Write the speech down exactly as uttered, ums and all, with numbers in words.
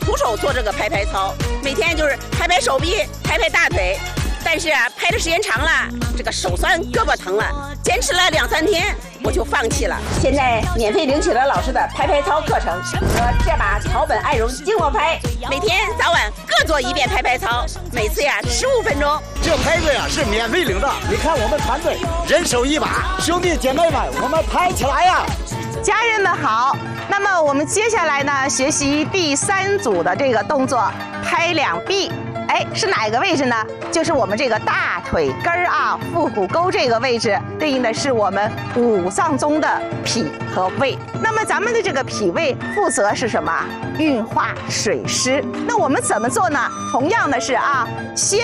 徒手做这个拍拍操，每天就是拍拍手臂，拍拍大腿。但是啊，拍的时间长了，这个手酸，胳膊疼了，坚持了两三天，我就放弃了。现在免费领取了老师的拍拍操课程和这把草本爱绒静默拍，每天早晚各做一遍拍拍操，每次呀十五分钟。 这拍子呀是免费领的，你看我们团队人手一把，兄弟姐妹们，我们拍起来呀！ 家人们好，那么我们接下来呢，学习第三组的这个动作，拍两臂。哎，是哪个位置呢？就是我们这个大腿根儿啊，腹股沟这个位置，对应的是我们五脏中的脾和胃。那么咱们的这个脾胃负责是什么？运化水湿。那我们怎么做呢？同样的是啊，先